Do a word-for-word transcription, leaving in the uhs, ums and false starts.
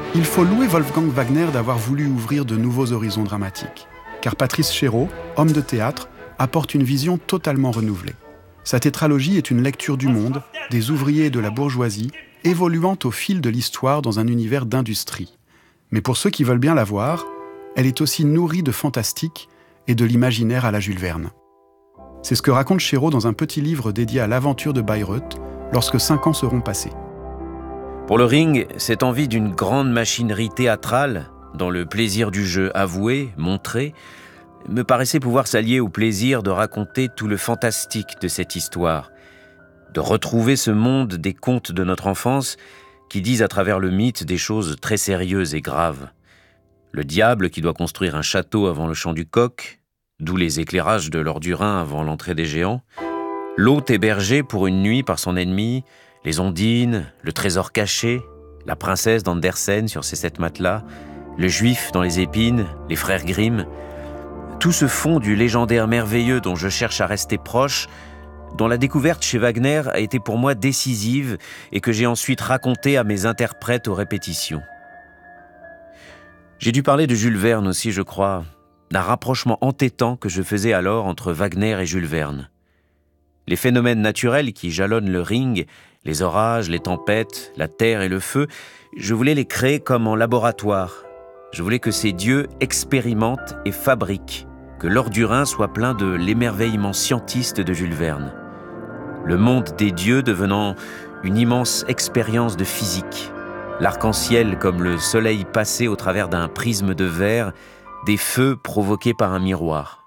Il faut louer Wolfgang Wagner d'avoir voulu ouvrir de nouveaux horizons dramatiques. Car Patrice Chéreau, homme de théâtre, apporte une vision totalement renouvelée. Sa tétralogie est une lecture du monde, des ouvriers et de la bourgeoisie, évoluant au fil de l'histoire dans un univers d'industrie. Mais pour ceux qui veulent bien la voir, elle est aussi nourrie de fantastique et de l'imaginaire à la Jules Verne. C'est ce que raconte Chéreau dans un petit livre dédié à l'aventure de Bayreuth, lorsque cinq ans seront passés. Pour le Ring, cette envie d'une grande machinerie théâtrale, dont le plaisir du jeu avoué, montré, me paraissait pouvoir s'allier au plaisir de raconter tout le fantastique de cette histoire, de retrouver ce monde des contes de notre enfance qui disent à travers le mythe des choses très sérieuses et graves. Le diable qui doit construire un château avant le chant du coq, d'où les éclairages de l'or du Rhin avant l'entrée des géants, l'hôte hébergé pour une nuit par son ennemi, les ondines, le trésor caché, la princesse d'Andersen sur ses sept matelas, le juif dans les épines, les frères Grimm, tout ce fond du légendaire merveilleux dont je cherche à rester proche, dont la découverte chez Wagner a été pour moi décisive et que j'ai ensuite raconté à mes interprètes aux répétitions. J'ai dû parler de Jules Verne aussi, je crois, d'un rapprochement entêtant que je faisais alors entre Wagner et Jules Verne. Les phénomènes naturels qui jalonnent le Ring, les orages, les tempêtes, la terre et le feu, je voulais les créer comme en laboratoire. Je voulais que ces dieux expérimentent et fabriquent, que l'or du Rhin soit plein de l'émerveillement scientiste de Jules Verne. Le monde des dieux devenant une immense expérience de physique. L'arc-en-ciel comme le soleil passé au travers d'un prisme de verre, des feux provoqués par un miroir.